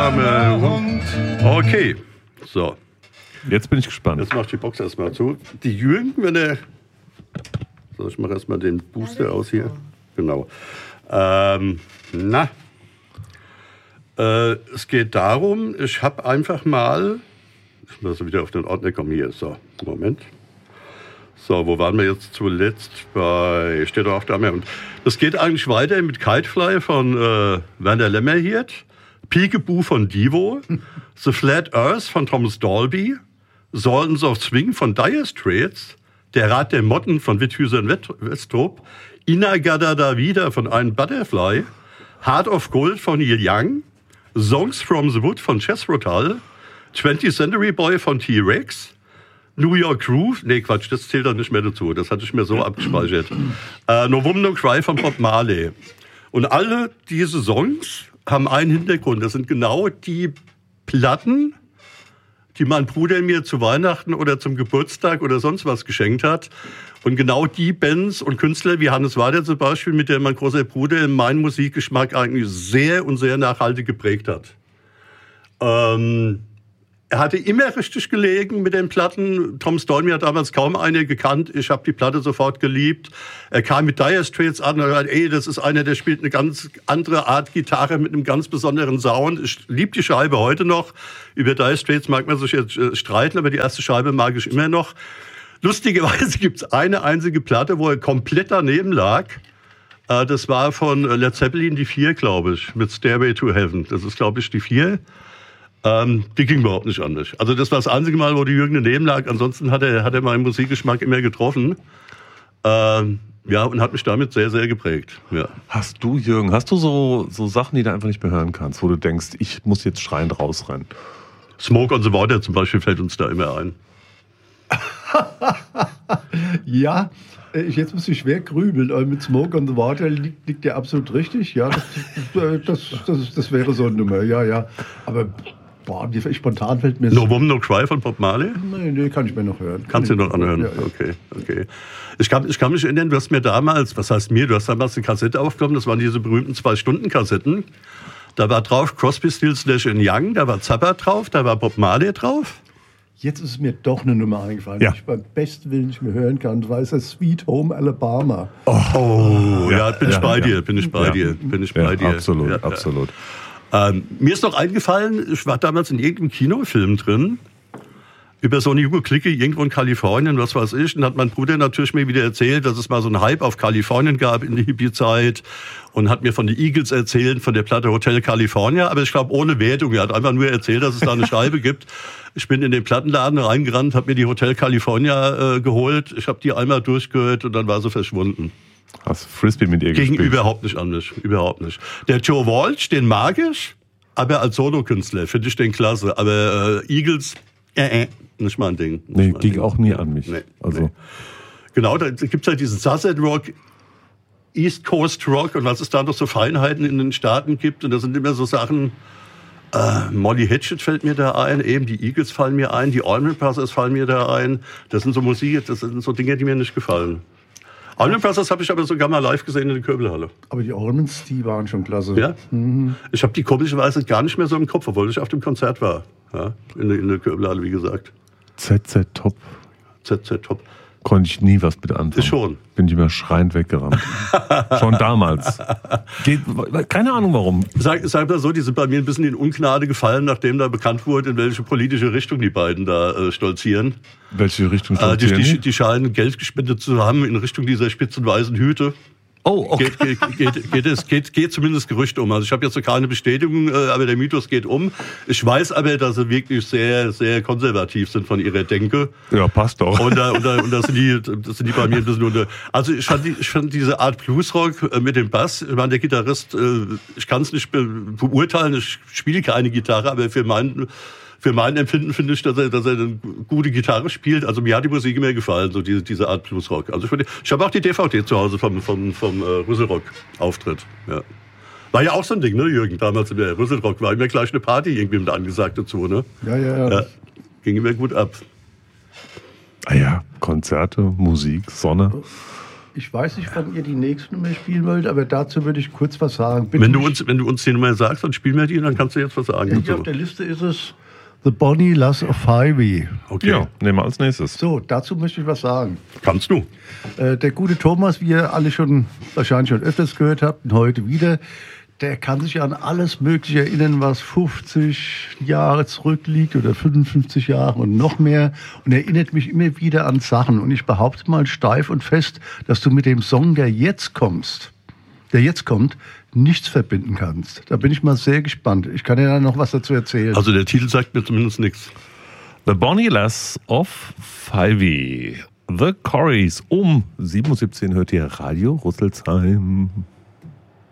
arme Hund. Okay, so. Jetzt bin ich gespannt. Jetzt macht die Box erstmal zu. Die Jürgen, wenn er... So, ich mache erstmal den Booster aus hier. Genau. Es geht darum, ich habe einfach mal... Ich muss wieder auf den Ordner kommen hier. So, Moment. So, wo waren wir jetzt zuletzt? Steht doch auf der Arme. Und das geht eigentlich weiter mit Kitefly von Werner Lemmerhirt, Peekaboo von Devo, The Flat Earth von Thomas Dolby, Sultans of Swing von Dire Straits, Der Rat der Motten von Witthüser Westrup, Inagada da Vida von Iron Butterfly, Heart of Gold von Neil Young, Songs from the Wood von Chess Rotal, 20th Century Boy von T-Rex, New York Groove, nee Quatsch, das zählt doch nicht mehr dazu, das hatte ich mir so abgespeichert. No Woman No Cry von Bob Marley. Und alle diese Songs haben einen Hintergrund, das sind genau die Platten, die mein Bruder mir zu Weihnachten oder zum Geburtstag oder sonst was geschenkt hat. Und genau die Bands und Künstler wie Hannes Wader zum Beispiel, mit der mein großer Bruder meinen Musikgeschmack eigentlich sehr und sehr nachhaltig geprägt hat. Er hatte immer richtig gelegen mit den Platten. Tom Dolby hat damals kaum eine gekannt. Ich habe die Platte sofort geliebt. Er kam mit Dire Straits an und hat gesagt, das ist einer, der spielt eine ganz andere Art Gitarre mit einem ganz besonderen Sound. Ich liebe die Scheibe heute noch. Über Dire Straits mag man sich jetzt streiten, aber die erste Scheibe mag ich immer noch. Lustigerweise gibt es eine einzige Platte, wo er komplett daneben lag. Das war von Led Zeppelin, die 4, glaube ich, mit Stairway to Heaven. Das ist, glaube ich, die 4. Die ging überhaupt nicht an mich. Also das war das einzige Mal, wo die Jürgen daneben lag. Ansonsten hat er meinen Musikgeschmack immer getroffen. Und hat mich damit sehr, sehr geprägt. Ja. Hast du so Sachen, die du einfach nicht mehr hören kannst, wo du denkst, ich muss jetzt schreiend rausrennen? Smoke on the Water zum Beispiel fällt uns da immer ein. Ja, jetzt muss ich schwer grübeln, aber mit Smoke on the Water liegt der absolut richtig. Ja, das wäre so eine Nummer, ja. Aber spontan fällt mir... No Woman No Cry von Bob Marley? Nee, kann ich mir noch hören. Kannst du noch anhören? Ja. Okay. Ich kann mich erinnern, du hast mir damals, du hast damals eine Kassette aufgenommen, das waren diese berühmten 2-Stunden-Kassetten. Da war drauf Crosby, Stills, Nash & Young, da war Zappa drauf, da war Bob Marley drauf. Jetzt ist mir doch eine Nummer eingefallen, die ich beim besten Willen nicht mehr hören kann. Das war das Sweet Home Alabama. Bin ich bei dir. Absolut. Mir ist noch eingefallen, ich war damals in irgendeinem Kinofilm drin, über so eine junge Clique irgendwo in Kalifornien, was weiß ich. Und hat mein Bruder natürlich mir wieder erzählt, dass es mal so einen Hype auf Kalifornien gab in der Hippie-Zeit. Und hat mir von den Eagles erzählt, von der Platte Hotel California. Aber ich glaube, ohne Wertung. Er hat einfach nur erzählt, dass es da eine Scheibe gibt. Ich bin in den Plattenladen reingerannt, habe mir die Hotel California geholt. Ich habe die einmal durchgehört und dann war sie verschwunden. Hast Frisbee mit ihr gespielt? Ging überhaupt nicht an mich. Überhaupt nicht. Der Joe Walsh, den mag ich, aber als Solokünstler finde ich den klasse. Aber Eagles, nicht mein Ding. Ging auch nie an mich. Nee. Also. Genau, da gibt es halt diesen Sunset Rock, East Coast Rock und was es da noch so Feinheiten in den Staaten gibt. Und das sind immer so Sachen, Molly Hatchet fällt mir da ein, eben die Eagles fallen mir ein, die Allman Brothers fallen mir da ein. Das sind so Musik, das sind so Dinge, die mir nicht gefallen. Allman Brothers habe ich aber sogar mal live gesehen in der Köbelhalle. Aber die Allmans, die waren schon klasse. Ja? Mhm. Ich habe die komischerweise gar nicht mehr so im Kopf, obwohl ich auf dem Konzert war. Ja? In der Köbelhalle, wie gesagt. ZZ Top. Konnte ich nie was mit anfangen. Ist schon. Bin ich immer schreiend weggerannt. Schon damals. Keine Ahnung warum. Sag mal so, die sind bei mir ein bisschen in Ungnade gefallen, nachdem da bekannt wurde, in welche politische Richtung die beiden da stolzieren. Welche Richtung stolzieren die scheinen Geld gespendet zu haben in Richtung dieser spitzen weißen Hüte. Oh, okay. Geht zumindest Gerüchte um. Also ich habe jetzt noch keine Bestätigung, aber der Mythos geht um. Ich weiß aber, dass sie wirklich sehr, sehr konservativ sind von ihrer Denke. Ja, passt doch. Und da sind die bei mir ein bisschen unter. Also ich fand diese Art Bluesrock mit dem Bass, ich meine, der Gitarrist, ich kann es nicht beurteilen, ich spiele keine Gitarre, aber für mein Empfinden finde ich, dass er eine gute Gitarre spielt. Also mir hat die Musik immer gefallen, so diese Art Bluesrock. Also ich habe auch die DVD zu Hause vom Rüsselrock-Auftritt. Ja. War ja auch so ein Ding, ne, Jürgen? Damals im Rüsselrock war immer gleich eine Party irgendwie mit angesagt dazu, ne? Ja. Ging immer gut ab. Ah ja, Konzerte, Musik, Sonne. Ich weiß nicht, wann ihr die nächste Nummer spielen wollt, aber dazu würde ich kurz was sagen. Bitte Wenn du uns die Nummer sagst, dann spielen wir die, dann kannst du jetzt was sagen. hier auf der Liste ist es The Bonnie Lass of Ivy. Okay, Ja, nehmen wir als nächstes. So, dazu möchte ich was sagen. kannst du. Der gute Thomas, wie ihr alle wahrscheinlich schon öfters gehört habt und heute wieder, der kann sich an alles Mögliche erinnern, was 50 Jahre zurückliegt oder 55 Jahre und noch mehr und erinnert mich immer wieder an Sachen. Und ich behaupte mal steif und fest, dass du mit dem Song, der jetzt kommt, nichts verbinden kannst. Da bin ich mal sehr gespannt. Ich kann dir da noch was dazu erzählen. Also der Titel sagt mir zumindest nichts. The Bonnie Lass of Ivy. The Corries. Um 7.17 Uhr hört ihr Radio Rüsselsheim.